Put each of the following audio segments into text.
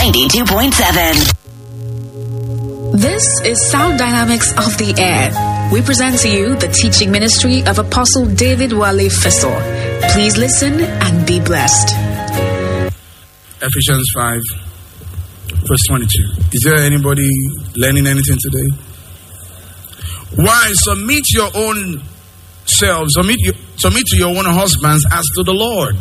92.7. This is Sound Dynamics of the Air. We present to you the teaching ministry of Apostle David Wale Fesor. Please listen and be blessed. Ephesians 5, verse 22. Is there anybody learning anything today? Wives, submit your own selves, submit to your own husbands as to the Lord.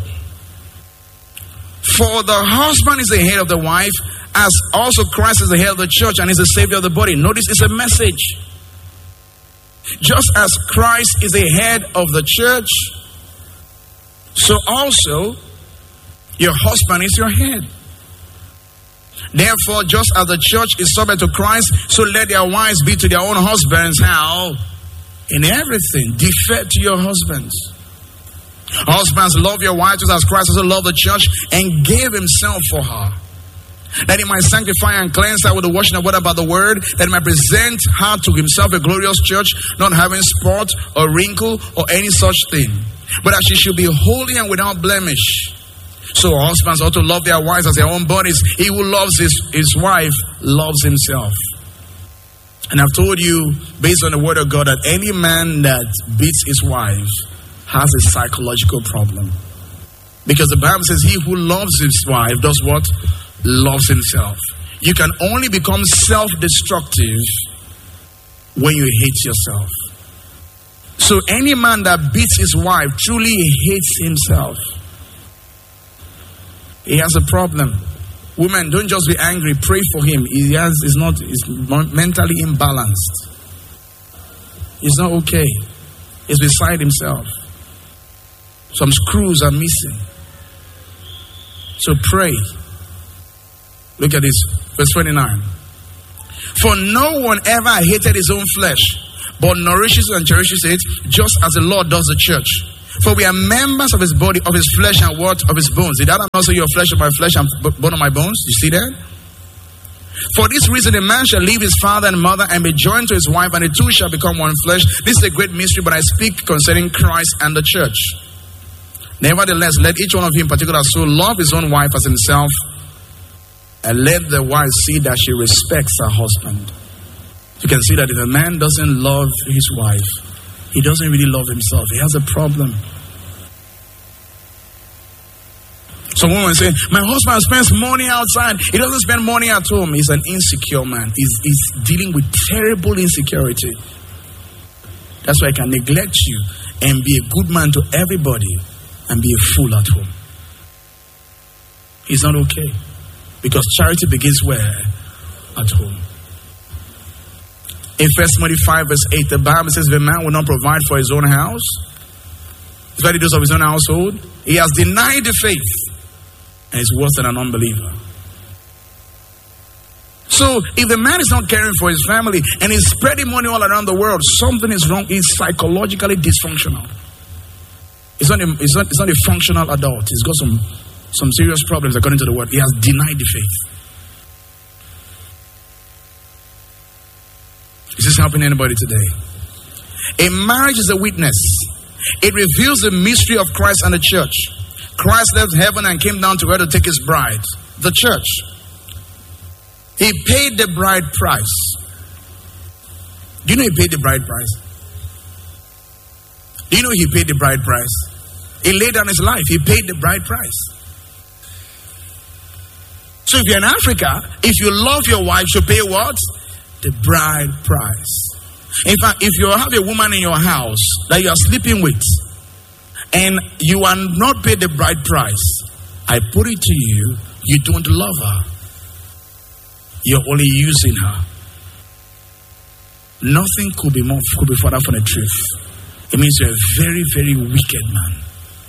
For the husband is the head of the wife, as also Christ is the head of the church and is the savior of the body. Notice it's a message. Just as Christ is the head of the church, so also your husband is your head. Therefore, just as the church is subject to Christ, so let their wives be to their own husbands. How? In everything, defer to your husbands. Husbands, love your wives as Christ also loved the church and gave himself for her, that he might sanctify and cleanse her with the washing of water by the word, that he might present her to himself a glorious church, not having spot or wrinkle or any such thing, but that she should be holy and without blemish. So husbands ought to love their wives as their own bodies. He who loves his wife loves himself. And I've told you, based on the word of God, that any man that beats his wife has a psychological problem. Because the Bible says he who loves his wife does what? Loves himself. You can only become self-destructive when you hate yourself. So any man that beats his wife truly hates himself. He has a problem. Women, don't just be angry. Pray for him. He's mentally imbalanced. He's not okay. He's beside himself. Some screws are missing. So pray. Look at this, verse 29. For no one ever hated his own flesh, but nourishes and cherishes it, just as the Lord does the church. For we are members of his body, of his flesh and what? Of his bones. Did that not say your flesh of my flesh and bone of my bones? You see that? For this reason a man shall leave his father and mother and be joined to his wife, and the two shall become one flesh. This is a great mystery, but I speak concerning Christ and the church. Nevertheless, let each one of you in particular so love his own wife as himself, and let the wife see that she respects her husband. You can see that if a man doesn't love his wife, he doesn't really love himself. He has a problem. Some women say, my husband spends money outside. He doesn't spend money at home. He's an insecure man. He's dealing with terrible insecurity. That's why he can neglect you and be a good man to everybody and be a fool at home. He's not okay. Because charity begins where? At home. In 1 Timothy 5 verse 8, the Bible says, if a man will not provide for his own house, it's what he does of his own household, he has denied the faith and is worse than an unbeliever. So, if the man is not caring for his family and is spreading money all around the world, something is wrong. He's psychologically dysfunctional. It's not a functional adult. He's got some serious problems according to the word. He has denied the faith. Is this helping anybody today? A marriage is a witness. It reveals the mystery of Christ and the church. Christ left heaven and came down to earth to take his bride, the church. He paid the bride price. Do you know he paid the bride price? Do you know he paid the bride price? He laid down his life. He paid the bride price. So if you're in Africa, if you love your wife, you pay what? The bride price. In fact, if you have a woman in your house that you are sleeping with and you are not paid the bride price, I put it to you, you don't love her. You're only using her. Nothing could be further from the truth. It means you're a very, very wicked man.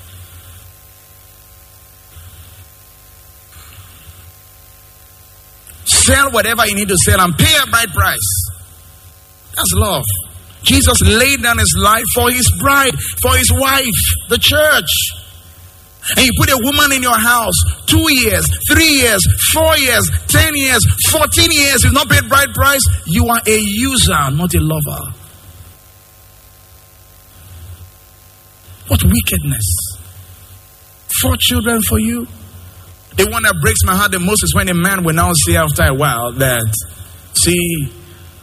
Sell whatever you need to sell and pay a bride price. That's love. Jesus laid down his life for his bride, for his wife, the church. And you put a woman in your house 2 years, 3 years, 4 years, 10 years, 14 years, you've not paid bride price, you are a user, not a lover. What wickedness. 4 children for you. The one that breaks my heart the most is when a man will now say after a while that, see,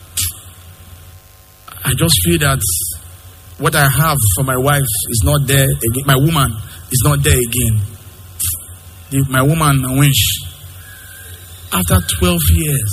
I just feel that what I have for my wife is not there again. My woman is not there again. My woman, I wish. After 12 years.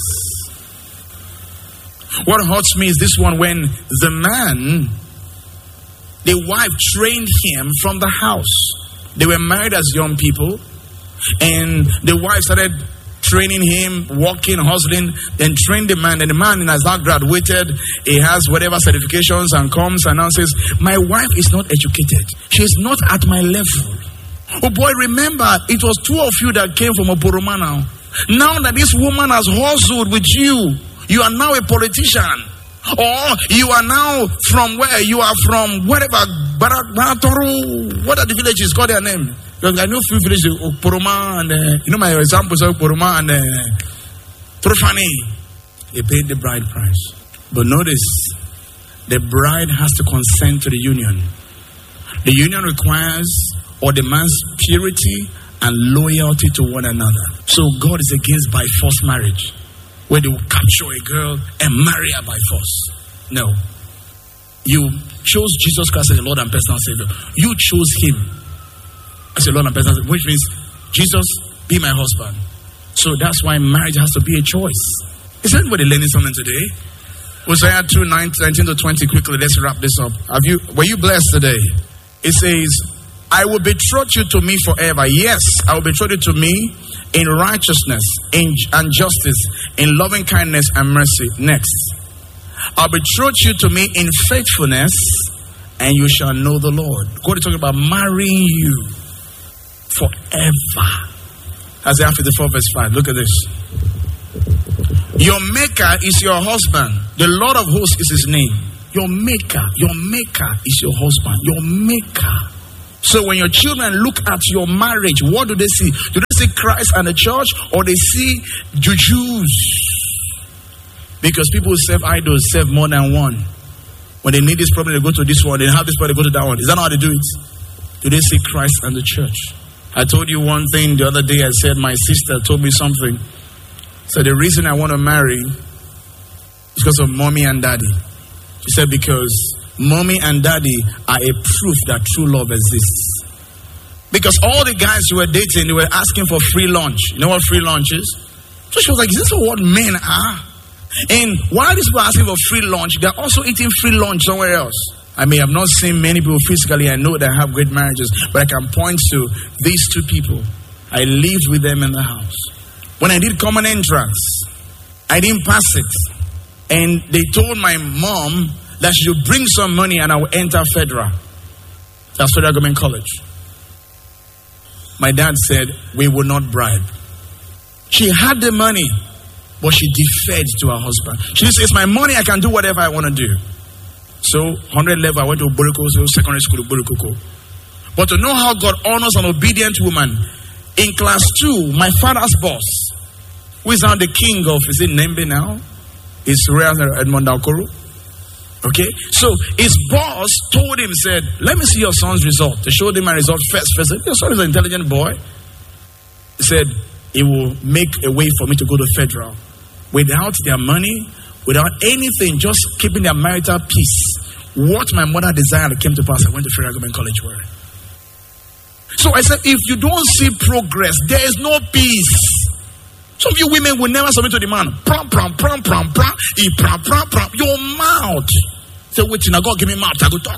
What hurts me is this one, when the man, the wife trained him from the house. They were married as young people. And the wife started training him, working, hustling, then trained the man. And the man has now graduated. He has whatever certifications and comes and announces, my wife is not educated. She is not at my level. Oh boy, remember, it was two of you that came from Oporoma now. Now that this woman has hustled with you, you are now a politician. Or you are now from where? You are from whatever, Baratoro, what are the villages? Call their name. Because I know few villages, Oporoma and, you know my examples of Oporoma and Trofani. They paid the bride price. But notice, the bride has to consent to the union. The union requires or demands purity and loyalty to one another. So God is against by force marriage, where they will capture a girl and marry her by force. No. You chose Jesus Christ as the Lord and personal Savior. You chose Him as the Lord and personal Savior, which means, Jesus, be my husband. So that's why marriage has to be a choice. Is anybody learning something today? Hosea 2:19 to 20, quickly, let's wrap this up. Were you blessed today? It says, I will betroth you to me forever. Yes, I will betroth you to me in righteousness, and justice, in loving kindness and mercy. Next, I'll betroth you to me in faithfulness, and you shall know the Lord. God is talking about marrying you forever. Isaiah 54 verse 5. Look at this. Your maker is your husband. The Lord of hosts is his name. Your maker is your husband. Your maker. So when your children look at your marriage, what do they see? Do they see Christ and the church, or they see jujus? Because people who serve idols serve more than one. When they need this problem, they go to this one. They have this problem, they go to that one. Is that not how they do it? Do they see Christ and the church? I told you one thing the other day. I said my sister told me something. So the reason I want to marry is because of mommy and daddy. She said because mommy and daddy are a proof that true love exists. Because all the guys who were dating, they were asking for free lunch. You know what free lunch is? So she was like, is this what men are? And while these people are asking for free lunch, they're also eating free lunch somewhere else. I may have not seen many people physically. I know they have great marriages, but I can point to these two people. I lived with them in the house. When I did common entrance, I didn't pass it. And they told my mom that she should bring some money and I will enter Federal. That's Federal Government College. My dad said, we will not bribe. She had the money, but she deferred to her husband. She says, my money, I can do whatever I want to do. So, 100 level, I went to Buriko, secondary school to Buriko. But to know how God honors an obedient woman, in class 2, my father's boss, who is now the king of, is it Nembe now? Is Real Edmond Dalkoro. Okay, so his boss told him, said, let me see your son's result. They showed him my result first. Said, your son is an intelligent boy. He said, it will make a way for me to go to Federal. Without their money, without anything, just keeping their marital peace. What my mother desired came to pass. I went to Federal Government College for it. So I said, if you don't see progress, there is no peace. Some of you women will never submit to the man. Pram, pram, pram, pram, pram, pram, pram, pram. Your mouth. Say, wait, now God give me mouth, I go talk.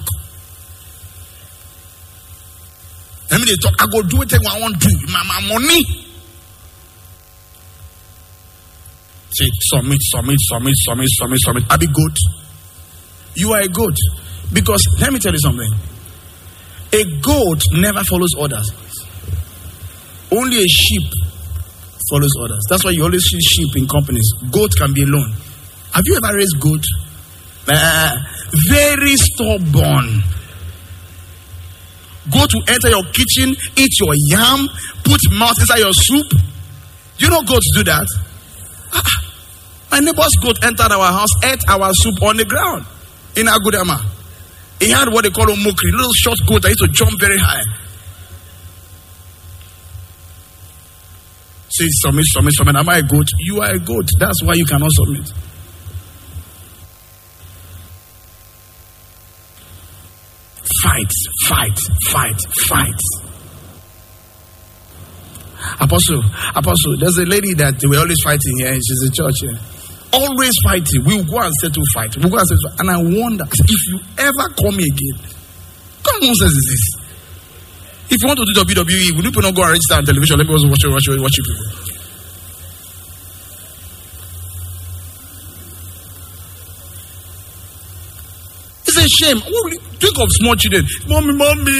Let me talk, I go do it I want to do. My money. Say, submit. I be good. You are a goat. Because, let me tell you something. A goat never follows orders. Only a sheep follows orders. That's why you always see sheep in companies. Goat can be alone. Have you ever raised goat? Very stubborn. Goat will enter your kitchen, eat your yam, put mouth inside your soup. You know goats do that? My neighbor's goat entered our house, ate our soup on the ground in Agudama. He had what they call a mokri, little short goat that used to jump very high. Say submit. Am I a goat? You are a goat. That's why you cannot submit. Fight. Apostle, there's a lady that we're always fighting here. She's a church here. Always fighting. We'll go and settle fight. And I wonder if you ever call me again. What nonsense is this? If you want to do WWE, will you not go and register on television? Let me also watch you people. It's a shame. Think of small children. Mommy,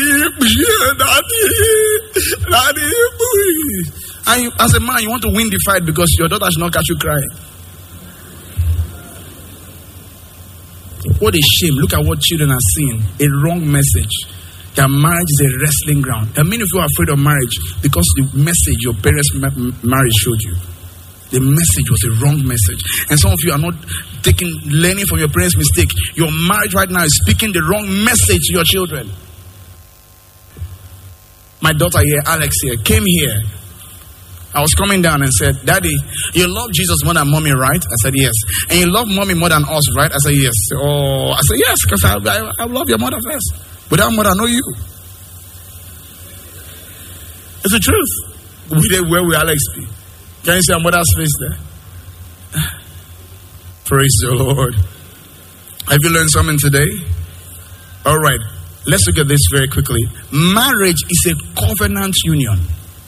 daddy. And you, as a man, you want to win the fight because your daughter should not catch you crying. What a shame. Look at what children are seeing. A wrong message. That marriage is a wrestling ground. And many of you are afraid of marriage because the message your parents' marriage showed you. The message was a wrong message. And some of you are not learning from your parents' mistake. Your marriage right now is speaking the wrong message to your children. My daughter here, Alex here, came here. I was coming down and said, Daddy, you love Jesus more than mommy, right? I said, yes. And you love mommy more than us, right? I said, yes. Oh, I said, yes, because I love your mother first. Without mother, I know you. It's the truth. Where will Alex be? Can you see our mother's face there? Praise the Lord. Have you learned something today? All right. Let's look at this very quickly. Marriage is a covenant union.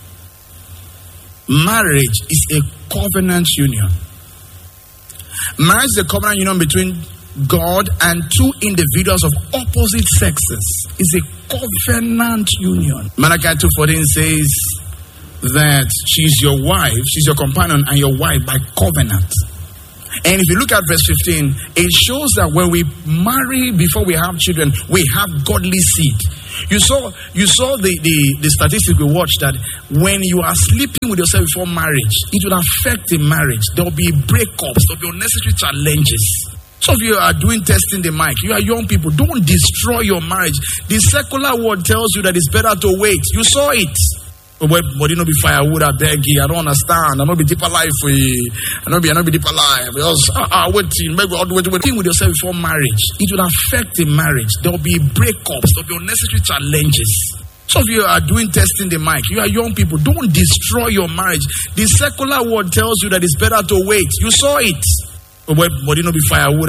Marriage is a covenant union. Marriage is a covenant union between God and two individuals of opposite sexes. It's a covenant union. Malachi 2:14 says that she's your wife, she's your companion and your wife by covenant. And if you look at verse 15, it shows that when we marry before we have children, we have godly seed. You saw the statistic we watched that when you are sleeping with yourself before marriage, it will affect the marriage. There will be breakups, there will be unnecessary challenges. Some of you are doing testing the mic. You are young people. Don't destroy your marriage. The secular world tells you that it's better to wait. You saw it. But you know, be firewood, I beg you. I don't understand. I don't be deeper life for you. I don't be deeper life. Because waiting, maybe waiting with yourself before marriage. It will affect the marriage. There will be breakups. There will be unnecessary challenges. Some of you are doing testing the mic. You are young people. Don't destroy your marriage. The secular world tells you that it's better to wait. You saw it. But you know, be firewood.